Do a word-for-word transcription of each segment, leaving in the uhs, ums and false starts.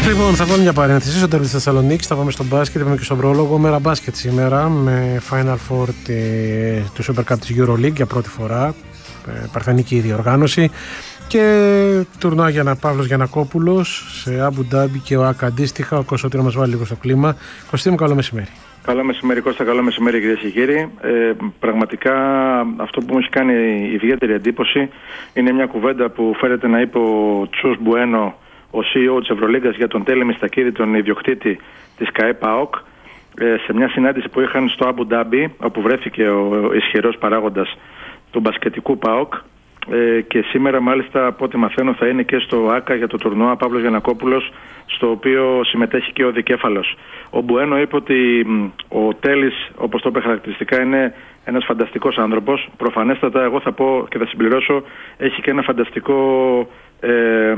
Λοιπόν, θα βάλω μια παρένθεση στο τέρμι της Θεσσαλονίκης, θα πάμε στο μπάσκετ, πάμε και στον πρόλογο. Μέρα μπάσκετ σήμερα με Final Four του Super Cup της EuroLeague για πρώτη φορά, παρθενική διοργάνωση, και τουρνουά για να Παύλος Γιαννακόπουλος σε Αμπου Ντάμπι και ο ΑΚΑ αντίστοιχα. Ο Κωστή να μας βάλει λίγο στο κλίμα. Κωστή μου, καλό μεσημέρι. Καλό μεσημέρι, Κώστα, καλό μεσημέρι, κυρίες και κύριοι. Ε, πραγματικά αυτό που μου έχει κάνει ιδιαίτερη εντύπωση είναι μια κουβέντα που φέρεται να είπε ο Τσους Μπουένο, ο σι ι ο της Ευρωλίγκας, για τον Τέλη Μιστακίδη, τον ιδιοκτήτη της ΚΑΕ ΠΑΟΚ, ε, σε μια συνάντηση που είχαν στο Αμπου Ντάμπι, όπου βρέθηκε ο ισχυρός παράγοντας του μπασκετικού ΠΑΟΚ, ε, και σήμερα μάλιστα από ό,τι μαθαίνω θα είναι και στο ΆΚΑ για το τουρνουά Παύλος Γιαννακόπουλος, στο οποίο συμμετέχει και ο δικέφαλος. Ο Μπουένο είπε ότι ο Τέλης, όπως το είπε χαρακτηριστικά, είναι ένας φανταστικός άνθρωπος. Προφανέστατα, εγώ θα πω και θα συμπληρώσω, έχει και ένα φανταστικό ε,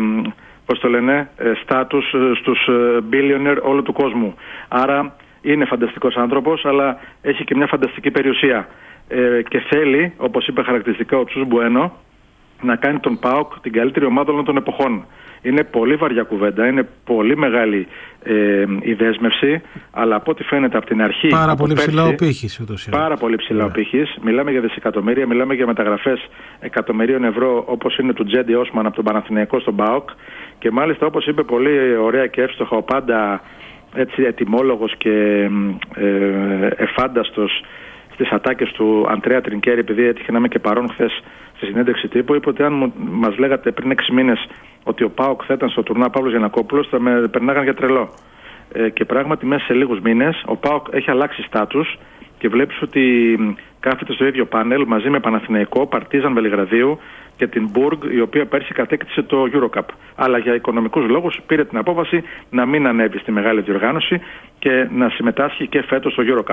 πώς το λένε, στάτους στους billionaire όλου του κόσμου. Άρα είναι φανταστικός άνθρωπος, αλλά έχει και μια φανταστική περιουσία. Ε, και θέλει, όπως είπε χαρακτηριστικά ο Τσους Μπουένο, να κάνει τον ΠΑΟΚ την καλύτερη ομάδα όλων των εποχών. Είναι πολύ βαριά κουβέντα, είναι πολύ μεγάλη ε, η δέσμευση, αλλά από ό,τι φαίνεται από την αρχή. Πάρα πολύ ψηλά ο πύχης ούτως ή άλλως. Πάρα πολύ ψηλά ο πύχης. Μιλάμε για δισεκατομμύρια, μιλάμε για μεταγραφές εκατομμυρίων ευρώ, όπως είναι του Τζέντι Όσμαν από τον Παναθηναϊκό στον ΠΑΟΚ. Και μάλιστα, όπως είπε πολύ ωραία και εύστοχα ο πάντα έτσι ετοιμόλογος και ε, εφάνταστος στις ατάκες του Αντρέα Τρινκέρι, επειδή έτυχε να είμαι και παρόν χθες στη συνέντευξη τύπου, είπε ότι αν μας λέγατε πριν έξι μήνες ότι ο ΠΑΟΚ θα ήταν στο τουρνουά Παύλος Γιαννακόπουλος, θα με περνάγαν για τρελό. Ε, και πράγματι μέσα σε λίγους μήνες ο ΠΑΟΚ έχει αλλάξει στάτους και βλέπεις ότι κάθεται στο ίδιο πάνελ μαζί με Παναθηναϊκό, Παρτίζαν Βελιγραδίου και την Μπουργκ, η οποία πέρσι κατέκτησε το EuroCup. Αλλά για οικονομικούς λόγους πήρε την απόφαση να μην ανέβει στη μεγάλη διοργάνωση και να συμμετάσχει και φέτος στο EuroCup.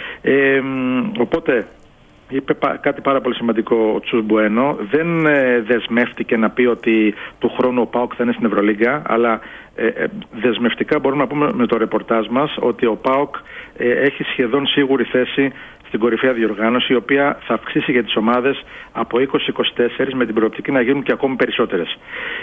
Ε, οπότε είπε κάτι πάρα πολύ σημαντικό ο Τσους Μπουένο. Δεν ε, δεσμεύτηκε να πει ότι του χρόνου ο ΠΑΟΚ θα είναι στην Ευρωλίγκα, αλλά ε, ε, δεσμευτικά μπορούμε να πούμε με το ρεπορτάζ μας ότι ο ΠΑΟΚ ε, έχει σχεδόν σίγουρη θέση στην κορυφαία διοργάνωση, η οποία θα αυξήσει για τις ομάδες από είκοσι είκοσι τέσσερα με την προοπτική να γίνουν και ακόμη περισσότερες.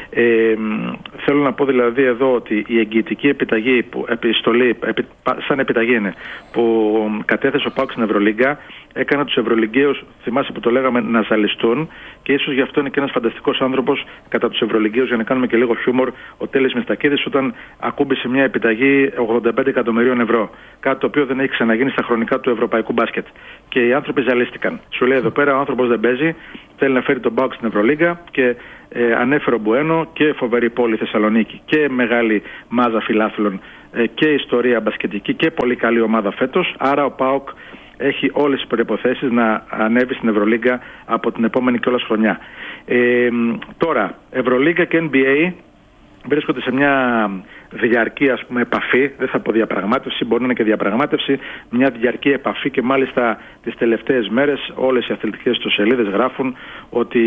Ε, θέλω να πω δηλαδή εδώ ότι η εγγυητική επιταγή, που, επιστολή, επι, σαν επιταγή είναι, που κατέθεσε ο ΠΑΟΚ στην Ευρωλίγκα, έκανε τους Ευρωλιγκαίους, θυμάσαι που το λέγαμε, να ζαλιστούν, και ίσως γι' αυτό είναι και ένας φανταστικός άνθρωπος κατά τους Ευρωλιγκαίους, για να κάνουμε και λίγο χιούμορ, ο Τέλης Μιστακίδης, όταν ακούμπησε μια επιταγή ογδόντα πέντε εκατομμυρίων ευρώ. Κάτι το οποίο δεν έχει ξαναγίνει στα χρονικά του ευρωπαϊκού μπάσκετ. Και οι άνθρωποι ζαλίστηκαν. Σου λέει εδώ πέρα ο άνθρωπος δεν παίζει, θέλει να φέρει τον ΠΑΟΚ στην Ευρωλίγκα, και ε, ανέφερε ο Μπουένο και φοβερή πόλη Θεσσαλονίκη και μεγάλη μάζα φιλάθλων ε, και ιστορία μπασκετική και πολύ καλή ομάδα φέτος. Άρα ο ΠΑΟΚ έχει όλες τις προϋποθέσεις να ανέβει στην Ευρωλίγκα από την επόμενη κιόλας χρονιά. Ε, τώρα, Ευρωλίγκα και N B A βρίσκονται σε μια διαρκή, ας πούμε, επαφή, δεν θα πω διαπραγμάτευση, μπορεί να είναι και διαπραγμάτευση, μια διαρκή επαφή, και μάλιστα τις τελευταίες μέρες όλες οι αθλητικές ιστοσελίδες γράφουν ότι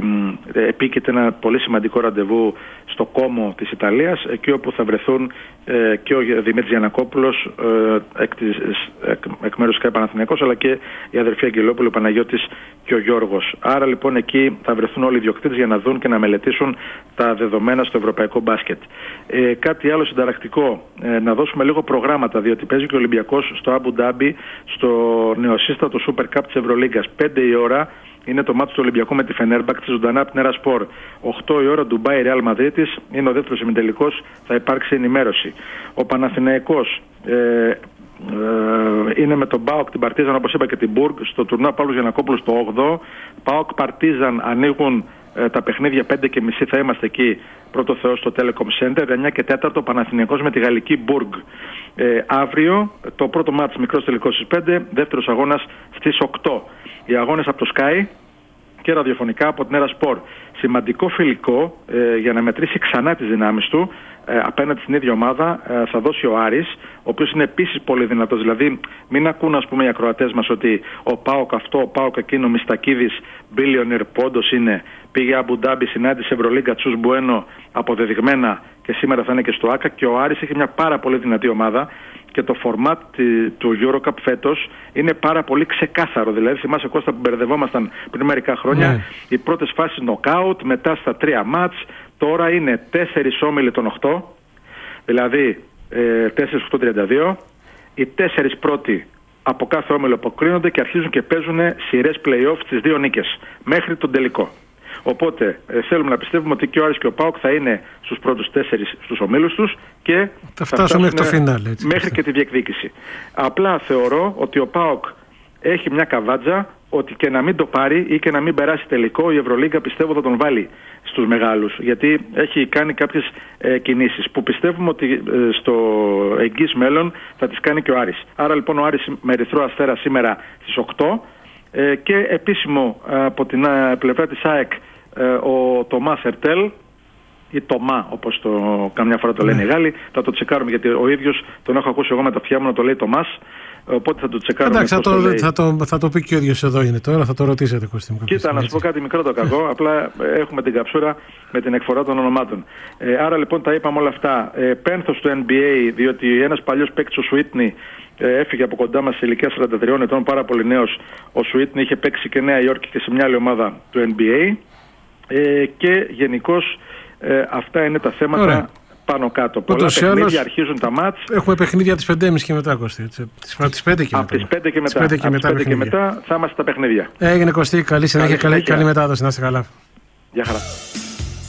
ε, επίκειται ένα πολύ σημαντικό ραντεβού στο Κόμο της Ιταλίας, εκεί όπου θα βρεθούν ε, και ο Δημήτρης Γιαννακόπουλος ε, εκ, εκ, εκ μέρους του Παναθηναϊκός, αλλά και η αδερφή Αγγελόπουλου, ο Παναγιώτης και ο Γιώργος. Άρα λοιπόν εκεί θα βρεθούν όλοι οι ιδιοκτήτες για να δουν και να μελετήσουν τα δεδομένα στο ευρωπαϊκό μπάσκετ. Ε, κάτι άλλο συνταρακτικό, ε, να δώσουμε λίγο προγράμματα, διότι παίζει και ο Ολυμπιακός στο Αμπου Ντάμπι, στο νεοσύστατο Super Cup της Ευρωλίγκας. πέντε η ώρα είναι το μάτι του Ολυμπιακού με τη Φενέρμπαχτ, τη ζωντανά από την Έρα Σπορ. οκτώ η ώρα Ντουμπάι Ρεάλ Μαδρίτης, είναι ο δεύτερος ημιτελικός, θα υπάρξει ενημέρωση. Ο Παναθηναϊκός ε, ε, είναι με τον ΠΑΟΚ, την Παρτίζαν, όπως είπα, και την Μπουργκ στο τουρνουά Παύλος Γιαννακόπουλος το όγδοο. ΠΑΟΚ Παρτίζαν ανοίγουν ε, τα παιχνίδια πέντε και μισή, θα είμαστε εκεί πρώτο Θεό στο Telecom Center. εννιά και τέταρτο Παναθηναϊκός με τη γαλλική Μπουργκ. Ε, αύριο το πρώτο μάτς μικρός τελικός στις πέντε, δεύτερος αγώνας στις οκτώ. Οι αγώνες από το Sky και ραδιοφωνικά από την Έρα Σπορ. Σημαντικό φιλικό ε, για να μετρήσει ξανά τις δυνάμεις του ε, απέναντι στην ίδια ομάδα ε, θα δώσει ο Άρης, ο οποίος είναι επίσης πολύ δυνατός. Δηλαδή μην ακούν, ας πούμε, οι ακροατές μας ότι ο ΠΑΟΚ αυτό, ο ΠΑΟΚ εκείνο, Μιστακίδης, billionaire πόντος είναι, πήγε Αμπου Ντάμπι, συνάντησε Ευρωλίγκα, Τσους Μπουένο, αποδεδειγμένα, και σήμερα θα είναι και στο ΆΚΑ. Και ο Άρης έχει μια πάρα πολύ δυνατή ομάδα και το format του EuroCup φέτος είναι πάρα πολύ ξεκάθαρο. Δηλαδή, θυμάσαι, Κώστα, που μπερδευόμασταν πριν μερικά χρόνια, ναι. Οι πρώτες φάσεις knockout, μετά στα τρία μάτς, τώρα είναι τέσσερις όμιλοι των οκτώ, Δηλαδή ε, τέσσερα οκτώ τριάντα δύο, οι τέσσερις πρώτοι από κάθε όμιλο αποκρίνονται και αρχίζουν και παίζουν σειρές play-off στις δύο νίκες μέχρι τον τελικό. Οπότε ε, θέλουμε να πιστεύουμε ότι και ο Άρης και ο ΠΑΟΚ θα είναι στους πρώτους τέσσερις στους ομίλους τους και θα φτάσουν μέχρι το φινάλε. Μέχρι και τη διεκδίκηση. Απλά θεωρώ ότι ο ΠΑΟΚ έχει μια καβάτζα ότι και να μην το πάρει ή και να μην περάσει τελικό, η Ευρωλίγκα πιστεύω θα τον βάλει στους μεγάλους. Γιατί έχει κάνει κάποιες ε, κινήσεις που πιστεύουμε ότι ε, στο εγγύς μέλλον θα τις κάνει και ο Άρης. Άρα λοιπόν ο Άρης με Ερυθρό Αστέρα σήμερα στις οκτώ ε, και επίσημο ε, από την ε, πλευρά της ΑΕΚ ε, ο Τομάς Ερτέλ ή Τομά, όπως το καμιά φορά το λένε οι Γάλλοι. Θα το τσεκάρουμε γιατί ο ίδιος τον έχω ακούσει εγώ με τα αυτιά μου να το λέει Τομάς. Οπότε θα το τσεκάρουμε. Εντάξει, θα το, το θα, το, θα το πει και ο ίδιος εδώ είναι τώρα, θα το ρωτήσετε, Κωστή μου. Κοίτα, να σου πω κάτι μικρό το κακό. Απλά έχουμε την καψούρα με την εκφορά των ονομάτων. Ε, άρα λοιπόν τα είπαμε όλα αυτά. Ε, πένθος του N B A, διότι ένας παλιός παίκτης ο Σουίτνι ε, έφυγε από κοντά μας σε ηλικία σαράντα τριών ετών, πάρα πολύ νέος. Ο Σουίτνι είχε παίξει και Νέα Υόρκη και σε μια άλλη ομάδα του N B A. Ε, και γενικώς ε, αυτά είναι τα θέματα. Ωραία. Πάνω κάτω. Πολλά παιχνίδια άλλος, αρχίζουν τα μάτς. Έχουμε παιχνίδια τις πέντε και μισή και μετά, Κωστή. Τις πέντε και μετά. Από τις πέντε και μετά, και μετά, πέντε και μετά θα είμαστε τα παιχνίδια. Έγινε, Κωστή. Καλή συνέχεια, καλή, καλή μετάδοση. Να είστε καλά. Γεια χαρά.